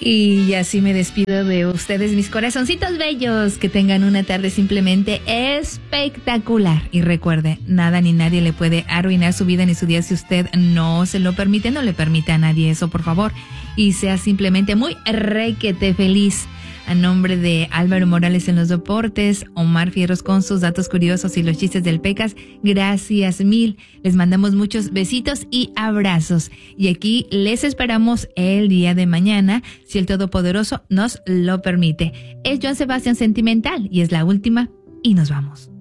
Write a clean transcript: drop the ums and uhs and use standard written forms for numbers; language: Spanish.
Y así me despido de ustedes, mis corazoncitos bellos. Que tengan una tarde simplemente espectacular. Y recuerde, nada ni nadie le puede arruinar su vida ni su día si usted no se lo permite. No le permita a nadie eso, por favor. Y sea simplemente muy requete feliz. A nombre de Álvaro Morales en los deportes, Omar Fierros con sus datos curiosos y los chistes del Pecas, gracias mil. Les mandamos muchos besitos y abrazos. Y aquí les esperamos el día de mañana, si el Todopoderoso nos lo permite. Es Joan Sebastián Sentimental y es la última y nos vamos.